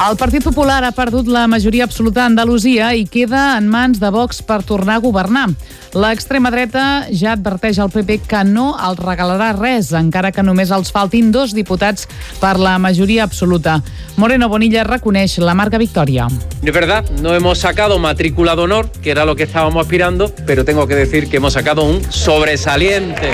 El Partit Popular ha perdut la majoria absoluta a Andalusia i queda en mans de Vox per tornar a governar. L'extrema dreta ja adverteix al PP que no els regalarà res, encara que només els faltin 2 diputats per la majoria absoluta. Moreno Bonilla reconeix la marca victòria. Es verdad, no hemos sacado matrícula de honor, que era lo que estábamos aspirando, pero tengo que decir que hemos sacado un sobresaliente.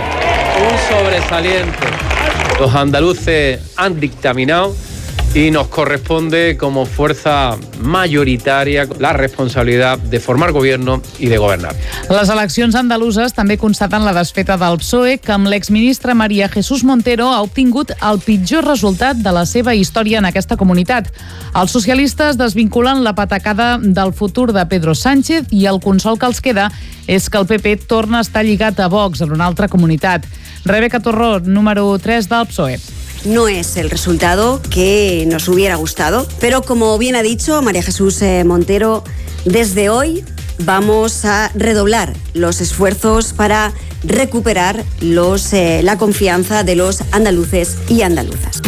Los andaluces han dictaminado y nos corresponde como fuerza mayoritaria la responsabilidad de formar gobierno y de gobernar. Les eleccions andaluses també constaten la desfeta del PSOE, que amb l'exministre María Jesús Montero ha obtingut el pitjor resultat de la seva història en aquesta comunitat. Els socialistes desvinculen la patacada del futur de Pedro Sánchez i el consol que els queda és que el PP torna a estar lligat a Vox en una altra comunitat. Rebeca Torró, número 3 del PSOE. No es el resultado que nos hubiera gustado, pero como bien ha dicho María Jesús Montero, desde hoy vamos a redoblar los esfuerzos para recuperar la confianza de los andaluces y andaluzas.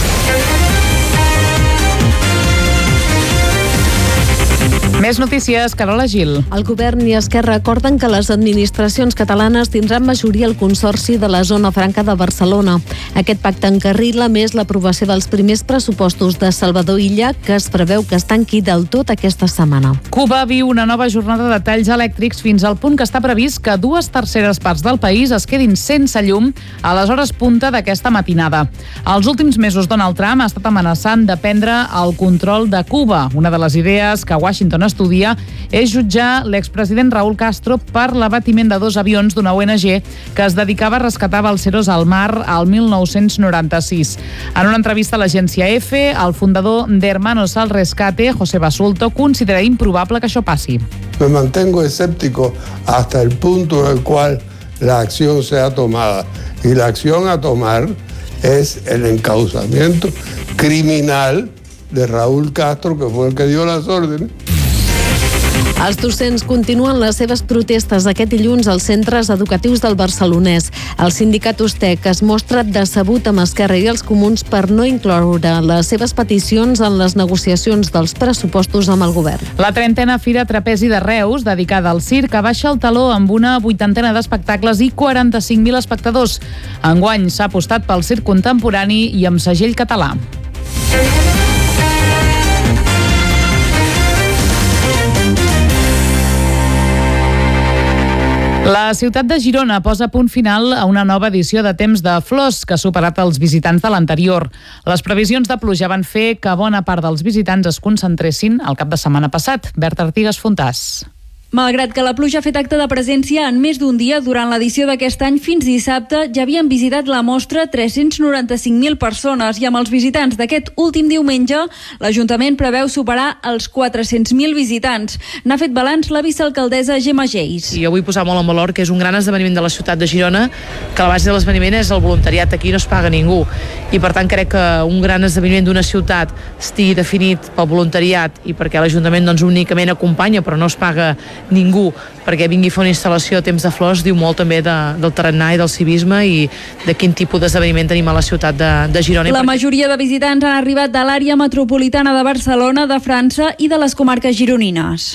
Més notícies, Carola Gil. El govern i Esquerra acorden que les administracions catalanes tindran majoria al Consorci de la Zona Franca de Barcelona. Aquest pacte encarrila més l'aprovació dels primers pressupostos de Salvador Illa, que es preveu que es tanqui del tot aquesta setmana. Cuba viu una nova jornada de talls elèctrics fins al punt que està previst que 2/3 parts del país es quedin sense llum a les hores punta d'aquesta matinada. Els últims mesos Donald Trump ha estat amenaçant de prendre el control de Cuba. Una de les idees que Washington estudia és jutjar l'expresident Raúl Castro per l'abatiment de 2 avions d'una ONG que es dedicava a rescatar balseros al mar al 1996. En una entrevista a l'agència EFE, el fundador d'Hermanos al Rescate, José Basulto, considera improbable que això passi. Me mantengo escéptico hasta el punto en el cual la acción sea tomada. Y la acción a tomar es el encauzamiento criminal de Raúl Castro, que fue el que dio las órdenes. Els docents continuen les seves protestes aquest dilluns als centres educatius del Barcelonès. El sindicat USTEC es mostra decebut amb Esquerra i els Comuns per no incloure les seves peticions en les negociacions dels pressupostos amb el govern. La 30a Fira Trapezi de Reus, dedicada al circ, abaixa el taló amb una 80ena d'espectacles i 45.000 espectadors. Enguany s'ha apostat pel circ contemporani i amb segell català. La ciutat de Girona posa punt final a una nova edició de Temps de Flors que ha superat els visitants de l'anterior. Les previsions de pluja van fer que bona part dels visitants es concentressin el cap de setmana passat. Berta Artigas Fontàs. Malgrat que la pluja ha fet acte de presència en més d'un dia, durant l'edició d'aquest any fins dissabte ja havien visitat la mostra 395.000 persones i amb els visitants d'aquest últim diumenge l'Ajuntament preveu superar els 400.000 visitants. N'ha fet balanç la vicealcaldessa Gemma Geis. Jo vull posar molt en valor que és un gran esdeveniment de la ciutat de Girona, que la base de l'esdeveniment és el voluntariat, aquí no es paga ningú i per tant crec que un gran esdeveniment d'una ciutat estigui definit pel voluntariat i perquè l'Ajuntament únicament acompanya però no es paga ningú perquè vingui a fer una instal·lació a Temps de Flors diu molt també del tarannà i del civisme i de quin tipus d'esdeveniment tenim a la ciutat de Girona. La majoria de visitants han arribat de l'àrea metropolitana de Barcelona, de França i de les comarques gironines.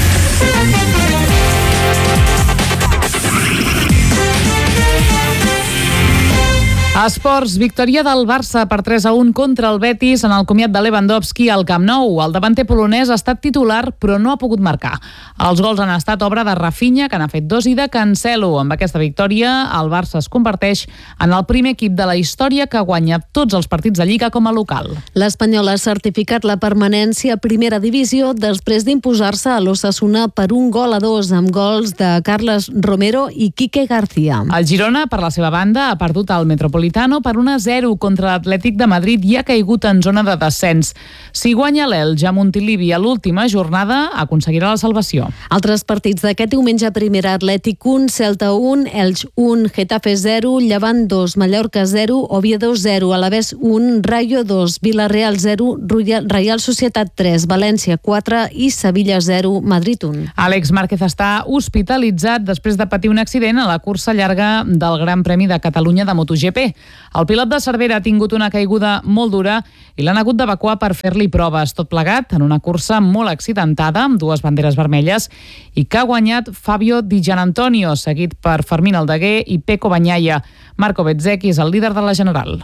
Esports, victòria del Barça per 3-1 contra el Betis en el comiat de Lewandowski al Camp Nou. El davanter polonès ha estat titular però no ha pogut marcar. Els gols han estat obra de Rafinha, que n'ha fet 2, i de Cancelo. Amb aquesta victòria, el Barça es converteix en el primer equip de la història que guanya tots els partits de Lliga com a local. L'Espanyol ha certificat la permanència a Primera Divisió després d'imposar-se a l'Osasuna per 1-2 amb gols de Carles Romero i Quique García. El Girona, per la seva banda, ha perdut el Metropolitano per 1-0 contra l'Atlètic de Madrid i ha caigut en zona de descens. Si guanya l'Elx a Montilivi a l'última jornada, aconseguirà la salvació. Altres partits d'aquest diumenge: Primera, Atlètic 1, Celta 1, Elx 1, Getafe 0, Llevant 2, Mallorca 0, Oviedo 0, Alavés 1, Rayo 2, Villarreal 0, Reial Societat 3, València 4 i Sevilla 0, Madrid 1. Àlex Márquez està hospitalitzat després de patir un accident a la cursa llarga del Gran Premi de Catalunya de MotoGP. El pilot de Cervera ha tingut una caiguda molt dura i l'han hagut d'evacuar per fer-li proves. Tot plegat en una cursa molt accidentada, amb 2 banderes vermelles, i que ha guanyat Fabio Di Gianantonio, seguit per Fermín Aldeguer i Pecco Bagnaia. Marco Bezzecchi és el líder de la General.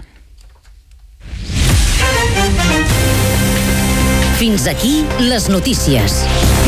Fins aquí les notícies.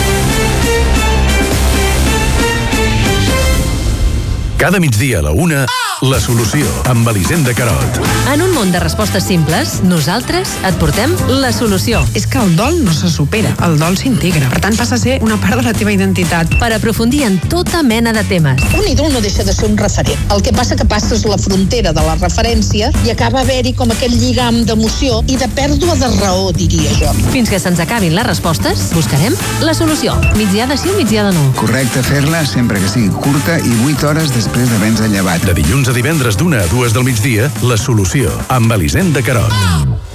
Cada migdia a la 1, La Solució, amb Elisenda Carot. En un món de respostes simples, nosaltres et portem la solució. És que el dol no se supera, el dol s'integra. Per tant, passa a ser una part de la teva identitat. Per aprofundir en tota mena de temes. Un ídol no deixa de ser un referent. El que passa que passes la frontera de la referència i acaba haver-hi com aquell lligam d'emoció i de pèrdua de raó, diria jo. Fins que se'ns acabin les respostes, buscarem la solució. Migdia de sí o migdia de no. Correcte fer-la sempre que sigui curta i 8 hores després d'haver-nos llevat. De dilluns a divendres d'1 a 2 del migdia, La Solució, amb Elisenda Carot.